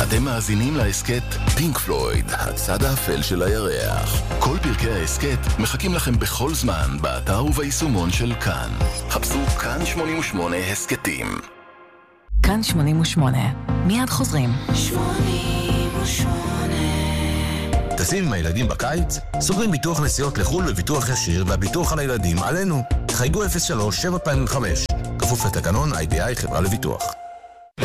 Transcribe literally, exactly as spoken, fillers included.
אתם מאזינים להסכת פינק פלויד, הצד האפל של הירח. כל פרקי ההסכת מחכים לכם בכל זמן, באתר וביישומון של כאן. חפשו כאן שמונים ושמונה הסכתים. כאן שמונים ושמונה. מיד חוזרים. שמונים ושמונה. טסים עם הילדים בקיץ? סוגרים ביטוח נסיעות לחול בביטוח ישיר, והביטוח על הילדים עלינו. חייגו אפס שלוש שבע פעמים חמש. כפוף לתקנון איי די איי חברה לביטוח.